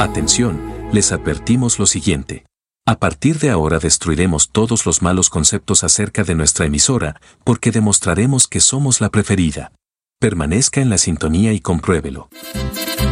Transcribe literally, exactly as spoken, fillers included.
Atención, les advertimos lo siguiente. A partir de ahora destruiremos todos los malos conceptos acerca de nuestra emisora, porque demostraremos que somos la preferida. Permanezca en la sintonía y compruébelo.